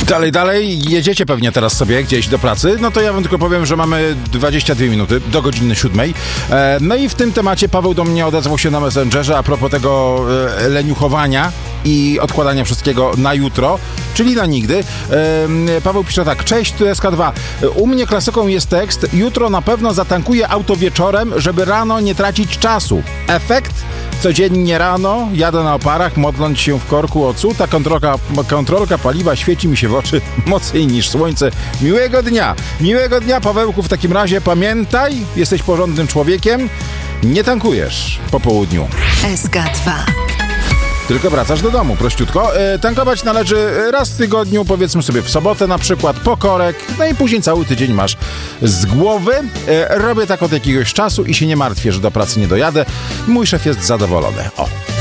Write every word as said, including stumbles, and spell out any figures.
Dalej, dalej, jedziecie pewnie teraz sobie gdzieś do pracy, no to ja wam tylko powiem, że mamy dwadzieścia dwie minuty do godziny siódmej. E, no i w tym temacie Paweł do mnie odezwał się na Messengerze a propos tego e, leniuchowania i odkładania wszystkiego na jutro, czyli na nigdy. E, Paweł pisze tak: cześć, tu S K dwa. U mnie klasyką jest tekst: jutro na pewno zatankuję auto wieczorem, żeby rano nie tracić czasu. Efekt? Codziennie rano jadę na oparach, modląc się w korku o cud, ta kontrolka, kontrolka paliwa świeci mi się w oczy mocniej niż słońce. Miłego dnia! Miłego dnia, Pawełku, w takim razie pamiętaj, jesteś porządnym człowiekiem, nie tankujesz po południu. S K dwa. Tylko wracasz do domu, prościutko. E, tankować należy raz w tygodniu, powiedzmy sobie w sobotę na przykład, po korek, no i później cały tydzień masz z głowy. E, robię tak od jakiegoś czasu i się nie martwię, że do pracy nie dojadę. Mój szef jest zadowolony. O.